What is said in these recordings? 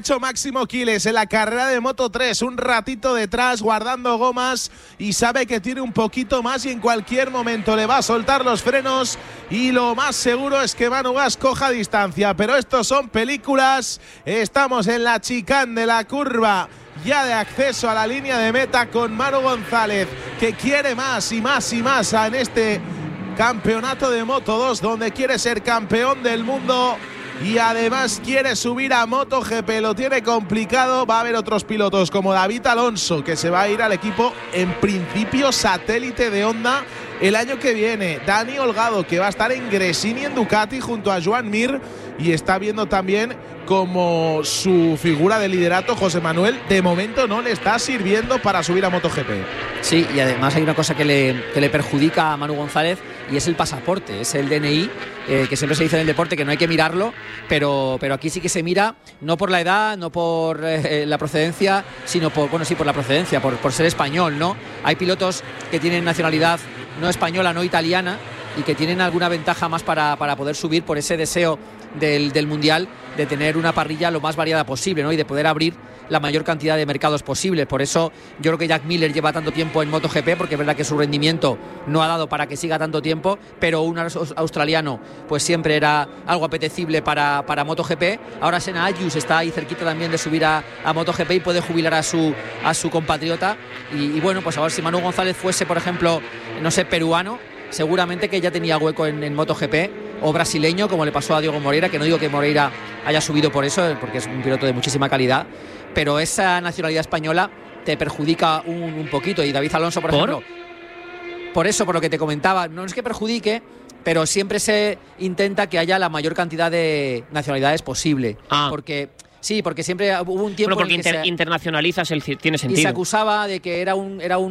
Máximo Quiles en la carrera de Moto3, un ratito detrás guardando gomas y sabe que tiene un poquito más y en cualquier momento le va a soltar los frenos y lo más seguro es que Manu Gas coja distancia, pero estos son películas. Estamos en la chicane de la curva ya de acceso a la línea de meta con Manu González, que quiere más y más y más en este campeonato de Moto2, donde quiere ser campeón del mundo y además quiere subir a MotoGP. Lo tiene complicado. Va a haber otros pilotos como David Alonso, que se va a ir al equipo en principio satélite de Honda el año que viene. Dani Holgado, que va a estar en Gresini en Ducati junto a Joan Mir, y está viendo también como su figura de liderato, José Manuel, de momento no le está sirviendo para subir a MotoGP. Sí, y además hay una cosa que le perjudica a Manu González, y es el pasaporte, es el DNI, que siempre se dice en el deporte que no hay que mirarlo, pero aquí sí que se mira, no por la edad, no por la procedencia, sino por la procedencia, por ser español, ¿no? Hay pilotos que tienen nacionalidad no española, no italiana, y que tienen alguna ventaja más para poder subir por ese deseo del Mundial, de tener una parrilla lo más variada posible, ¿no? Y de poder abrir la mayor cantidad de mercados posibles. Por eso yo creo que Jack Miller lleva tanto tiempo en MotoGP, porque es verdad que su rendimiento no ha dado para que siga tanto tiempo, pero un australiano pues siempre era algo apetecible para MotoGP. Ahora Senna Agius está ahí cerquita también de subir a MotoGP y puede jubilar a su compatriota. Y bueno, pues a ver si Manu González fuese, por ejemplo, no sé, peruano, seguramente que ya tenía hueco en MotoGP, o brasileño, como le pasó a Diego Moreira, que no digo que Moreira haya subido por eso, porque es un piloto de muchísima calidad, pero esa nacionalidad española te perjudica un poquito. Y David Alonso, por ejemplo, por eso, por lo que te comentaba, no es que perjudique, pero siempre se intenta que haya la mayor cantidad de nacionalidades posible, porque siempre hubo un tiempo porque en el que internacionalizas, tiene sentido. Y se acusaba de que era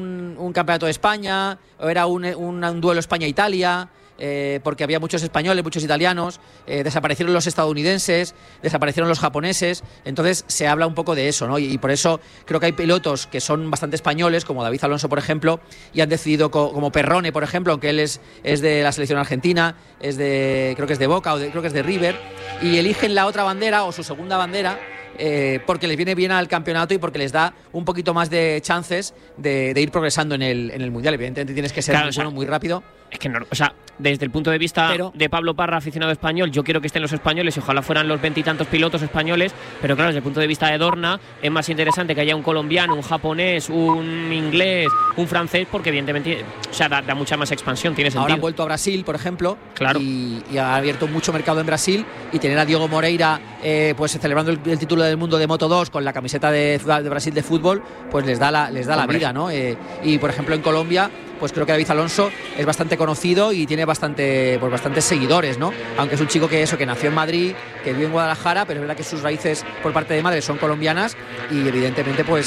un campeonato de España, o era un duelo España-Italia, porque había muchos españoles, muchos italianos, desaparecieron los estadounidenses, desaparecieron los japoneses. Entonces se habla un poco de eso, ¿no? Y por eso creo que hay pilotos que son bastante españoles, como David Alonso, por ejemplo, y han decidido, como Perrone, por ejemplo, aunque él es de la selección argentina, creo que es de Boca, creo que es de River, y eligen la otra bandera o su segunda bandera, porque les viene bien al campeonato y porque les da un poquito más de chances de ir progresando en el Mundial. Evidentemente tienes que ser muy rápido. Es que no, desde el punto de vista de Pablo Parra, aficionado español, yo quiero que estén los españoles y ojalá fueran los 20 y tantos pilotos españoles, pero claro, desde el punto de vista de Dorna es más interesante que haya un colombiano, un japonés, un inglés, un francés, porque evidentemente da mucha más expansión, tiene sentido. Ahora han vuelto a Brasil, por ejemplo, claro, y ha abierto mucho mercado en Brasil, y tener a Diego Moreira pues celebrando el título del mundo de Moto2 con la camiseta de Brasil de fútbol, pues les da la vida, ¿no? Y por ejemplo en Colombia, pues creo que David Alonso es bastante conocido y tiene bastantes seguidores, ¿no? Aunque es un chico que nació en Madrid, que vive en Guadalajara, pero es verdad que sus raíces por parte de madre son colombianas, y evidentemente no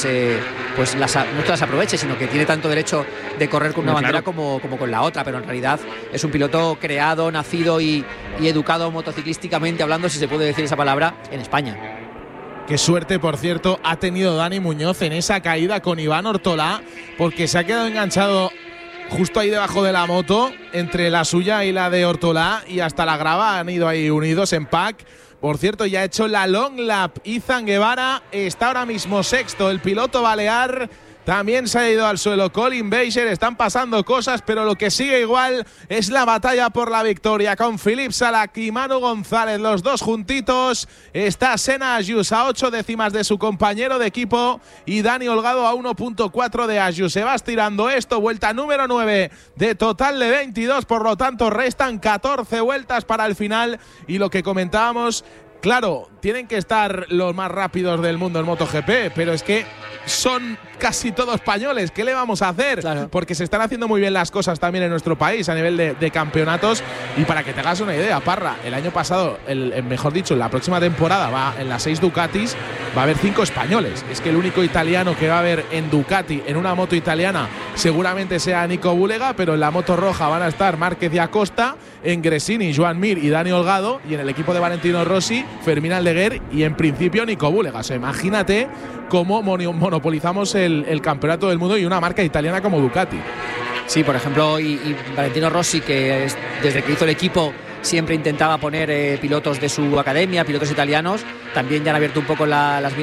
te las aproveche, sino que tiene tanto derecho de correr con una bandera como con la otra, pero en realidad es un piloto creado, nacido y educado motociclísticamente hablando, si se puede decir esa palabra, en España. Qué suerte, por cierto, ha tenido Dani Muñoz en esa caída con Iván Ortolá, porque se ha quedado enganchado justo ahí debajo de la moto, entre la suya y la de Ortolá, y hasta la grava han ido ahí unidos en pack. Por cierto, ya ha hecho la long lap Izan Guevara, está ahora mismo sexto el piloto balear. También se ha ido al suelo Colin Beiser. Están pasando cosas, pero lo que sigue igual es la batalla por la victoria, con Philippe Salac y Manu González, los dos juntitos. Está Senna Agius a 8 décimas de su compañero de equipo y Dani Holgado a 1.4 de Agius. Se va estirando esto, vuelta número 9 de total de 22, por lo tanto restan 14 vueltas para el final. Y lo que comentábamos, claro, tienen que estar los más rápidos del mundo en MotoGP, pero es que son casi todos españoles. ¿Qué le vamos a hacer? Claro. Porque se están haciendo muy bien las cosas también en nuestro país a nivel de campeonatos. Y para que te hagas una idea, Parra, el año pasado, mejor dicho, la próxima temporada en las 6 Ducatis va a haber 5 españoles. Es que el único italiano que va a haber en Ducati, en una moto italiana, seguramente sea Nico Bulega, pero en la moto roja van a estar Márquez y Acosta, en Gresini, Joan Mir y Dani Holgado, y en el equipo de Valentino Rossi, Fermín Aldeguer y en principio Nico Bulega. O sea, imagínate cómo monopolizamos el campeonato del mundo y una marca italiana como Ducati. Sí, por ejemplo, y Valentino Rossi, que desde que hizo el equipo siempre intentaba poner pilotos de su academia, pilotos italianos. También ya han abierto un poco las